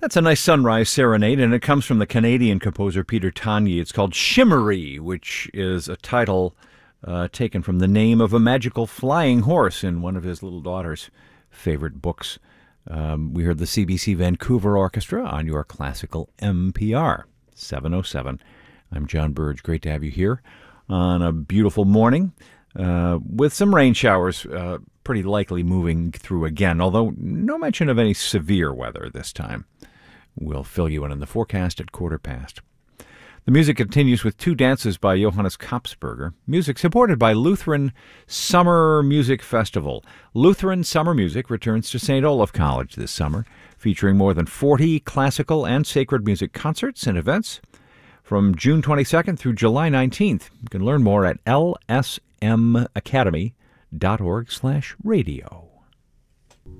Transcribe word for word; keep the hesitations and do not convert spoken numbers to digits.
That's a nice sunrise serenade, and it comes from the Canadian composer Peter Tanya. It's called Shimmery, which is a title uh, taken from the name of a magical flying horse in one of his little daughter's favorite books. Um, we heard the C B C Vancouver Orchestra on your classical M P R, seven oh seven. I'm John Burge. Great to have you here on a beautiful morning uh, with some rain showers uh, pretty likely moving through again, although no mention of any severe weather this time. We'll fill you in on the forecast at quarter past. The music continues with two dances by Johannes Kopsberger. Music supported by Lutheran Summer Music Festival. Lutheran Summer Music returns to Saint Olaf College this summer, featuring more than forty classical and sacred music concerts and events from June twenty-second through July nineteenth. You can learn more at l s m academy dot org slash radio.